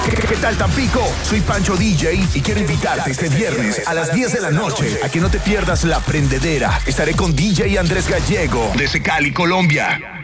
¿Qué tal, Tampico? Soy Pancho DJ y quiero invitarte este viernes a las 10 de la noche a que no te pierdas La Prendedera. Estaré con DJ Andrés Gallego desde Cali, Colombia.